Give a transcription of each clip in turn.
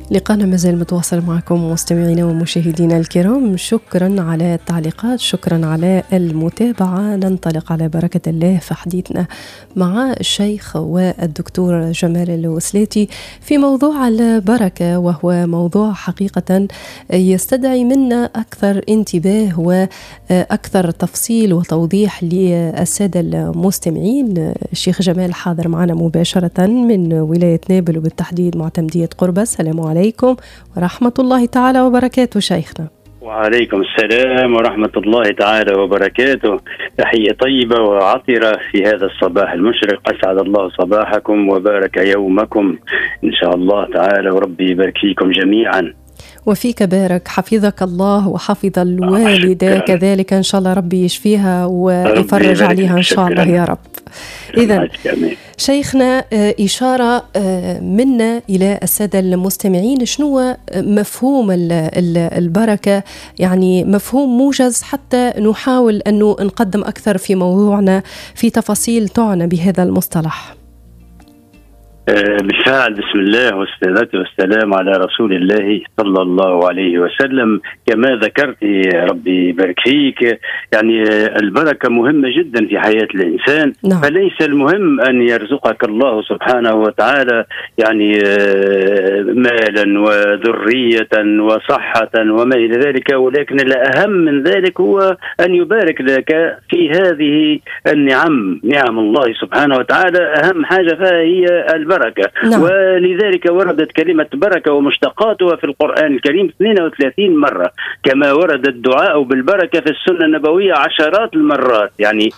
لقاءنا مازال متواصل معكم مستمعينا ومشاهدينا الكرام. شكرا على التعليقات، شكرا على المتابعة. ننطلق على بركة الله في حديثنا مع الشيخ والدكتور جمال الوسلاتي في موضوع البركة، وهو موضوع حقيقة يستدعي منا أكثر انتباه وأكثر تفصيل وتوضيح للسادة المستمعين. الشيخ جمال حاضر معنا مباشرة من ولاية نابل وبالتحديد معتمدية قربة. السلام عليكم ورحمة الله تعالى وبركاته شيخنا. وعليكم السلام ورحمة الله تعالى وبركاته. تحية طيبة وعطرة في هذا الصباح المشرق. أسعد الله صباحكم وبارك يومكم إن شاء الله تعالى، وربي يبارك فيكم جميعا. وفيك بارك، حفظك الله وحفظ الوالدة كذلك إن شاء الله، ربي يشفيها ويفرج عليها إن شاء الله يا رب. إذن شيخنا، إشارة منا إلى السادة المستمعين، شنو مفهوم البركة؟ يعني مفهوم موجز حتى نحاول أنه نقدم أكثر في موضوعنا في تفاصيل تعنى بهذا المصطلح. بالفعل، بسم الله والصلاة والسلام على رسول الله صلى الله عليه وسلم. كما ذكرت ربي يبارك فيك، يعني البركة مهمة جدا في حياة الإنسان. نعم. فليس المهم أن يرزقك الله سبحانه وتعالى يعني مالا وذرية وصحة وما إلى ذلك، ولكن الأهم من ذلك هو أن يبارك لك في هذه النعم، نعم الله سبحانه وتعالى. أهم حاجة فهي البركة. نعم. ولذلك وردت كلمة بركة ومشتقاتها في القرآن الكريم 32 مرة، كما ورد الدعاء بالبركة في السنة النبوية عشرات المرات. يعني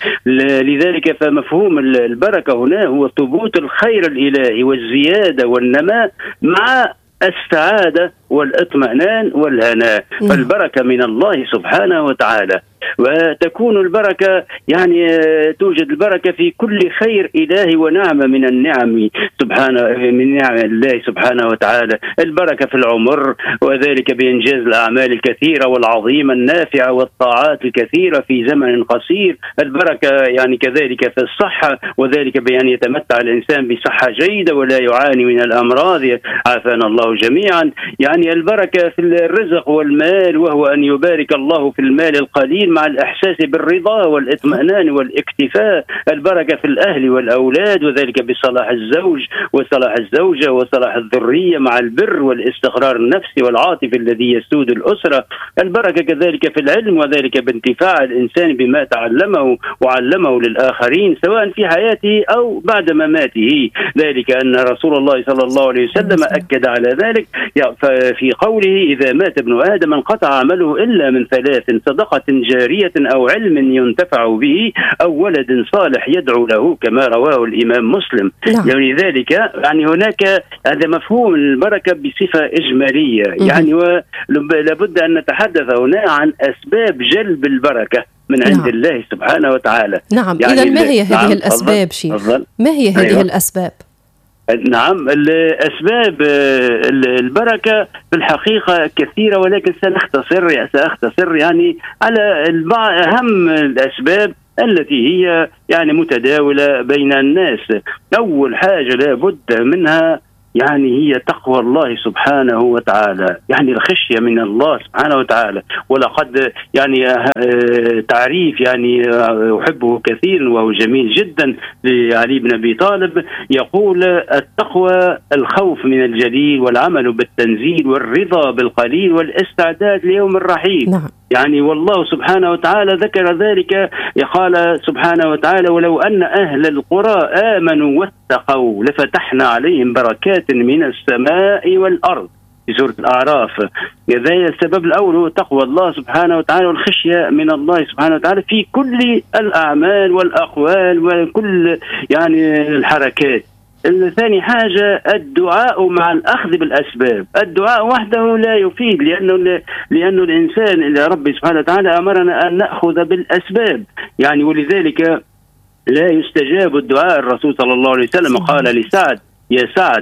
لذلك فمفهوم البركة هنا هو ثبوت الخير الإلهي والزيادة والنماء مع السعادة والاطمئنان والهناء. فالبركة من الله سبحانه وتعالى، وتكون البركة يعني توجد البركة في كل خير إلهي ونعمة من النعم سبحانه، من نعم الله سبحانه وتعالى. البركة في العمر، وذلك بإنجاز الأعمال الكثيرة والعظيمة النافعة والطاعات الكثيرة في زمن قصير. البركة يعني كذلك في الصحة، وذلك بأن يتمتع الإنسان بصحة جيدة ولا يعاني من الأمراض، عافانا الله جميعا. يعني البركة في الرزق والمال، وهو أن يبارك الله في المال القليل مع الإحساس بالرضا والاطمئنان والاكتفاء. البركة في الأهل والأولاد، وذلك بصلاح الزوج وصلاح الزوجة وصلاح الذرية مع البر والاستقرار النفسي والعاطفي الذي يسود الأسرة. البركة كذلك في العلم، وذلك بانتفاع الإنسان بما تعلمه وعلمه للآخرين سواء في حياته أو بعد مماته. ذلك أن رسول الله صلى الله عليه وسلم أكد على ذلك في قوله: إذا مات ابن آدم انقطع عمله إلا من ثلاث: صدقة جارية أو علم ينتفع به أو ولد صالح يدعو له، كما رواه الإمام مسلم. يعني ذلك يعني هناك هذا مفهوم البركة بصفة إجمالية. يعني لابد أن نتحدث هنا عن أسباب جلب البركة من عند الله سبحانه وتعالى. نعم. يعني إذن ما هي هذه الأسباب شيخ؟ ما هي هذه الأسباب؟ نعم، الأسباب البركة في الحقيقة كثيرة، ولكن سأختصر يعني على أهم الأسباب التي هي يعني متداولة بين الناس. أول حاجة لا بد منها يعني هي تقوى الله سبحانه وتعالى، يعني الخشية من الله سبحانه وتعالى. ولقد يعني تعريف يعني أحبه كثيرا وهو جميل جدا لعلي بن أبي طالب، يقول: التقوى الخوف من الجليل والعمل بالتنزيل والرضا بالقليل والاستعداد ليوم الرحيل. نعم. يعني والله سبحانه وتعالى ذكر ذلك، قال سبحانه وتعالى: ولو أن أهل القرى آمنوا واتقوا لفتحنا عليهم بركات من السماء والأرض، في سورة الأعراف. هذا السبب الأول هو تقوى الله سبحانه وتعالى والخشية من الله سبحانه وتعالى في كل الأعمال والأقوال وكل يعني الحركات. الثاني حاجة الدعاء مع الأخذ بالأسباب. الدعاء وحده لا يفيد، لأنه الإنسان اللي ربي سبحانه وتعالى أمرنا أن نأخذ بالأسباب. يعني ولذلك لا يستجاب الدعاء. الرسول صلى الله عليه وسلم قال لسعد: يا سعد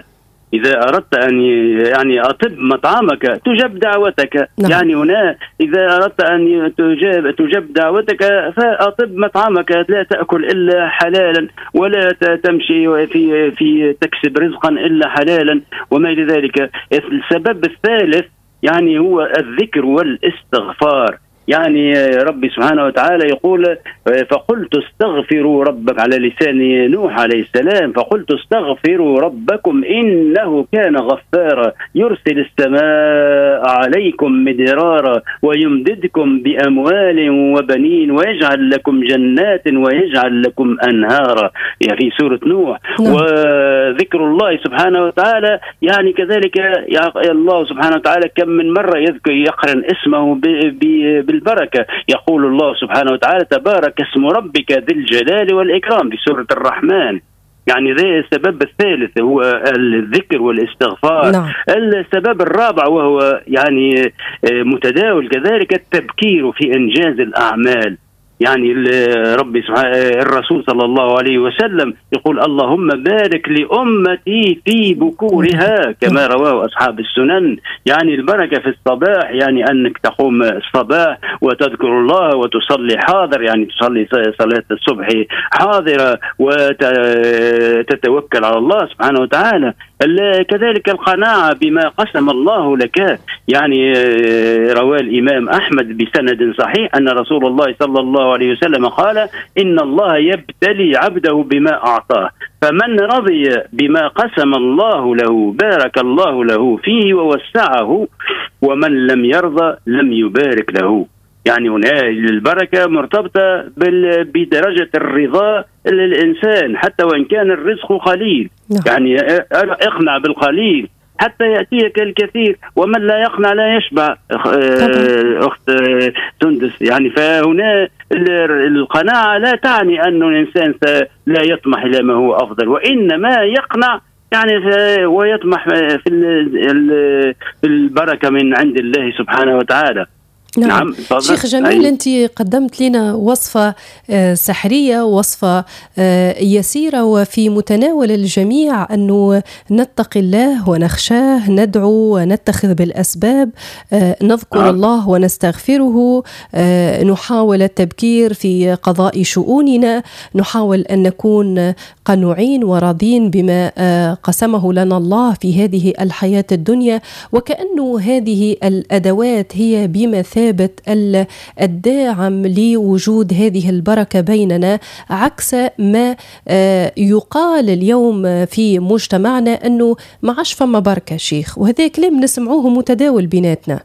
إذا أردت أن يعني أطب مطعمك تجب دعوتك. نعم. يعني هنا إذا أردت أن تجب دعوتك فأطب مطعمك، لا تأكل إلا حلالا، ولا تمشي في تكسب رزقا إلا حلالا وما إلى ذلك. السبب الثالث يعني هو الذكر والاستغفار. يعني ربي سبحانه وتعالى يقول فقلت استغفروا ربك على لسان نوح عليه السلام، فقلت استغفروا ربكم إنه كان غفارا يرسل السماء عليكم مدرارا ويمددكم بأموال وبنين ويجعل لكم جنات ويجعل لكم أنهارا، يعني في سورة نوح. وذكر الله سبحانه وتعالى يعني كذلك الله سبحانه وتعالى كم من مرة يقرن اسمه بالبركة. يقول الله سبحانه وتعالى تبارك اسم ربك ذي الجلال والإكرام في سورة الرحمن. يعني ذا السبب الثالث هو الذكر والاستغفار. نعم. السبب الرابع وهو يعني متداول كذلك التبكير في إنجاز الأعمال. يعني ربي الرسول صلى الله عليه وسلم يقول اللهم بارك لأمتي في بكورها كما رواه أصحاب السنن. يعني البركة في الصباح، يعني أنك تقوم الصباح وتذكر الله وتصلي حاضر، يعني تصلي صلاة الصبح حاضرة وتتوكل على الله سبحانه وتعالى. كذلك القناعة بما قسم الله لك. يعني رواه الإمام أحمد بسند صحيح أن رسول الله صلى الله عليه وسلم قال إن الله يبتلي عبده بما أعطاه، فمن رضي بما قسم الله له بارك الله له فيه ووسعه، ومن لم يرضى لم يبارك له. يعني هنا البركة مرتبطة بدرجة الرضا للإنسان حتى وإن كان الرزق قليل. يعني اقنع بالقليل حتى يأتيك الكثير، ومن لا يقنع لا يشبع. أخت سندس، يعني فهنا القناعة لا تعني أن الإنسان لا يطمح إلى ما هو أفضل، وإنما يقنع يعني ويطمح في البركة من عند الله سبحانه وتعالى. نعم. شيخ جميل، أنت قدمت لنا وصفة سحرية، وصفة يسيرة وفي متناول الجميع، أنه نتقي الله ونخشاه، ندعو ونتخذ بالأسباب، نذكر الله ونستغفره، نحاول التبكير في قضاء شؤوننا، نحاول أن نكون قنوعين وراضين بما قسمه لنا الله في هذه الحياة الدنيا. وكأنه هذه الأدوات هي بمثابة الداعم لوجود هذه البركة بيننا، عكس ما يقال اليوم في مجتمعنا أنه ما عادش فما بركة شيخ، وهذا كلام نسمعوه متداول بيناتنا.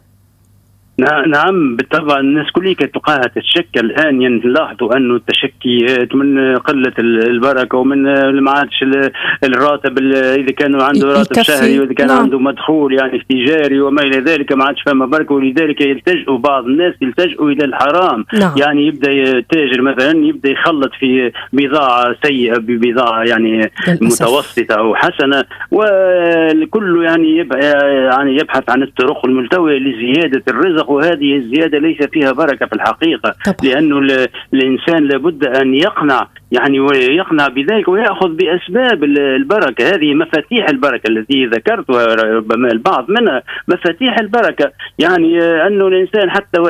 نعم بالطبع. الناس كلها تلقاها تتشكل الآن. نلاحظوا أنه التشكيات من قلة البركة، ومن ما عادش الراتب إذا كان عنده راتب شهري وإذا كان عنده مدخول يعني تجاري وما إلى ذلك ما عادش فما بركة. ولذلك يلتجئوا بعض الناس إلى الحرام. يعني يبدأ التاجر مثلا يبدأ يخلط في بضاعة سيئة ببضاعة يعني متوسطة أو حسنة، والكل يعني يبحث عن الطرق الملتوية لزيادة الرزق، وهذه الزيادة ليس فيها بركة في الحقيقة. لأنه الإنسان لابد أن يقنع، يعني ويقنع بذلك ويأخذ بأسباب البركة. هذه مفاتيح البركة التي ذكرتها، ربما البعض منها مفاتيح البركة. يعني أنه الإنسان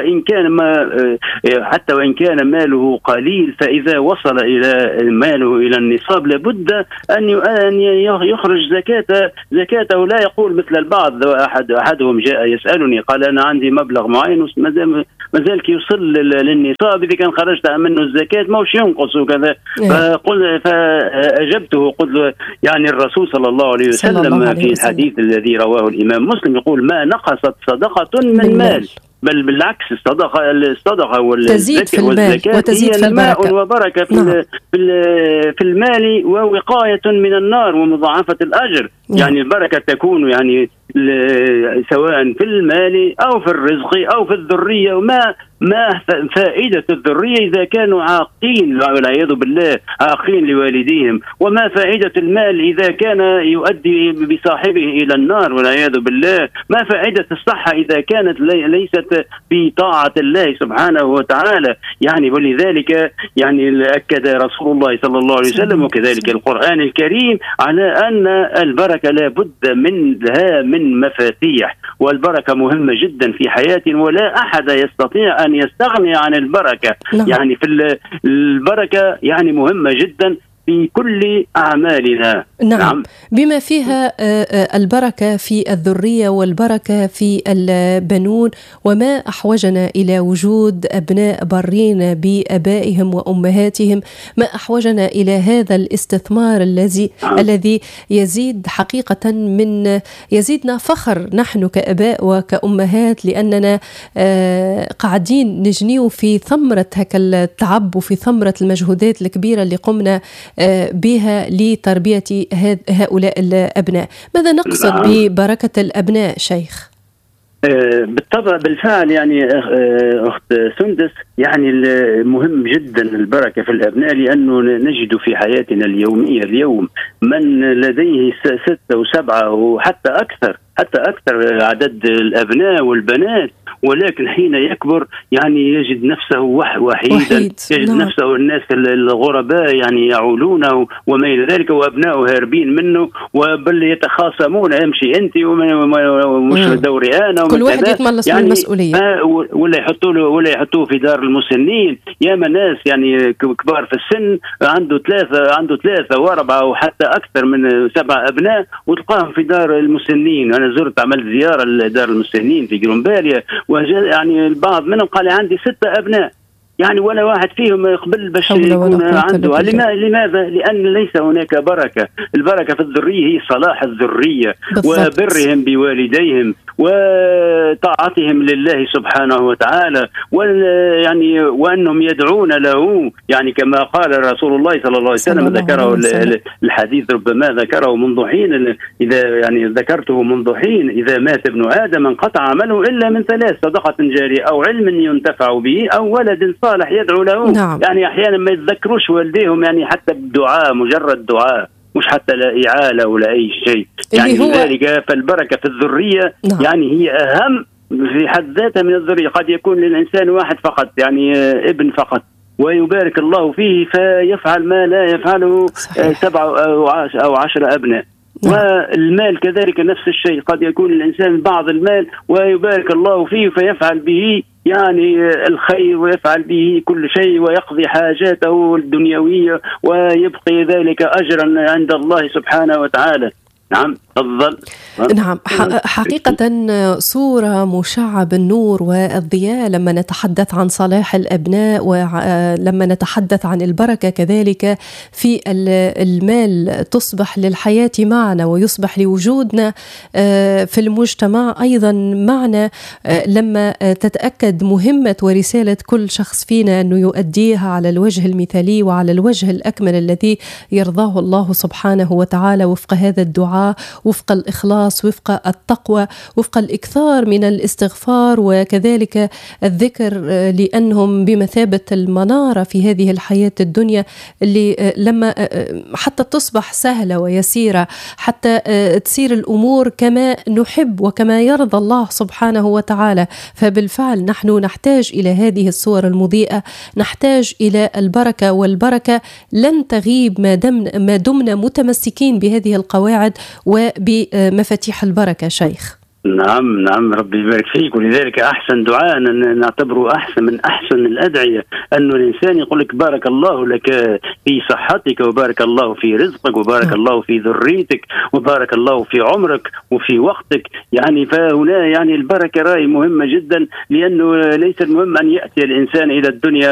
حتى وإن كان ماله قليل، فإذا وصل إلى ماله إلى النصاب لابد أن يخرج زكاته. لا يقول مثل البعض، أحدهم جاء يسألني قال أنا عندي مبلغ معين ما زالك يوصل للنصاب، إذا كان خرجت منه الزكاة موش ينقص وكذا. فأجبته قلت يعني الرسول صلى الله عليه وسلم في الحديث الذي رواه الإمام مسلم يقول ما نقصت صدقة من مال، بل بالعكس الصدقة والزكاة هي الماء وبركة في المال ووقاية من النار ومضاعفة الأجر. يعني البركة تكون يعني سواء في المال أو في الرزق أو في الذرية، وما ما فائدة الذرية إذا كانوا عاقين والعياذ بالله، عاقين لوالديهم؟ وما فائدة المال إذا كان يؤدي بصاحبه إلى النار والعياذ بالله؟ ما فائدة الصحة إذا كانت ليست في طاعة الله سبحانه وتعالى؟ يعني ولذلك يعني أكد رسول الله صلى الله عليه وسلم وكذلك القرآن الكريم على أن البركة لا بد منها من مفاتيح، والبركة مهمة جدا في حياتنا، ولا أحد يستطيع أن يستغني عن البركة. يعني في البركة يعني مهمة جدا في كل أعمالنا. نعم. بما فيها البركة في الذرية والبركة في البنون، وما أحوجنا إلى وجود أبناء برين بآبائهم وأمهاتهم، ما أحوجنا إلى هذا الاستثمار الذي يزيد حقيقة يزيدنا فخر نحن كآباء وكأمهات، لأننا قاعدين نجنيه في ثمرة هكا التعب وفي ثمرة المجهودات الكبيرة اللي قمنا بها لتربية هؤلاء الأبناء. ماذا نقصد ببركة الأبناء شيخ؟ بالطبع بالفعل يعني أخت سندس، يعني مهم جدا البركة في الأبناء، لأنه نجد في حياتنا اليومية اليوم من لديه 6 و7 وحتى أكثر عدد الأبناء والبنات، ولكن حين يكبر يعني يجد نفسه وحيدا، يجد نفسه الناس الغرباء يعني يعولونه وما إلى ذلك، وأبنائه هاربين منه، وبل يتخاصمون، امشي أنت ومش دوري أنا، كل واحد يتملص من المسؤولية، ولا يحطوه في دار المسنين. ياما ناس يعني كبار في السن عنده 3 و4 وحتى أكثر من 7 أبناء، وتلقاهم في دار المسنين. أنا زرت عملت زيارة لدار المسنين في جرومباليا، يعني البعض منهم قال عندي 6 أبناء، يعني ولا واحد فيهم يقبل باش يكون عنده. لماذا؟ لأن ليس هناك بركة. البركة في الذرية هي صلاح الذرية وبرهم بوالديهم وطاعتهم لله سبحانه وتعالى، يعني وأنهم يدعون له، يعني كما قال رسول الله صلى الله عليه وسلم، ذكره الحديث ربما ذكره منذ حين، إذا يعني ذكرته منذ حين، إذا مات ابن آدم انقطع عمله إلا من 3: صدقة جارية أو علم ينتفع به أو ولد صالح يدعو له. نعم. يعني أحيانا ما يتذكروش والديهم، يعني حتى بالدعاء، مجرد دعاء، مش حتى لا إعالة ولا أي شيء. يعني لذلك فالبركة في الذرية نعم. يعني هي أهم في حد ذاتها من الذرية. قد يكون للإنسان واحد فقط، يعني ابن فقط، ويبارك الله فيه فيفعل ما لا يفعله 7 أو 10 أبناء. والمال كذلك نفس الشيء، قد يكون الإنسان بعض المال ويبارك الله فيه فيفعل به يعني الخير، ويفعل به كل شيء، ويقضي حاجاته الدنيوية، ويبقي ذلك أجرا عند الله سبحانه وتعالى. نعم تفضل. نعم، حقيقة صورة مشعة بالنور والضياء لما نتحدث عن صلاح الأبناء، ولما نتحدث عن البركة كذلك في المال، تصبح للحياة معنا ويصبح لوجودنا في المجتمع أيضا معنا، لما تتأكد مهمة ورسالة كل شخص فينا أنه يؤديها على الوجه المثالي وعلى الوجه الأكمل الذي يرضاه الله سبحانه وتعالى، وفق هذا الدعاء، وفق الإخلاص، وفق التقوى، وفق الإكثار من الاستغفار وكذلك الذكر، لأنهم بمثابة المنارة في هذه الحياة الدنيا، اللي لما حتى تصبح سهلة ويسيرة، حتى تسير الأمور كما نحب وكما يرضى الله سبحانه وتعالى. فبالفعل نحن نحتاج إلى هذه الصور المضيئة، نحتاج إلى البركة، والبركة لن تغيب ما دمنا متمسكين بهذه القواعد وبمفاتيح البركة شيخ. نعم ربي يبارك فيك. ولذلك أحسن دعاء نعتبره أحسن من أحسن الأدعية، أنه الإنسان يقول لك بارك الله لك في صحتك، وبارك الله في رزقك، وبارك الله في ذريتك، وبارك الله في عمرك وفي وقتك. يعني فهنا يعني البركة راي مهمة جدا، لأنه ليس المهم أن يأتي الإنسان إلى الدنيا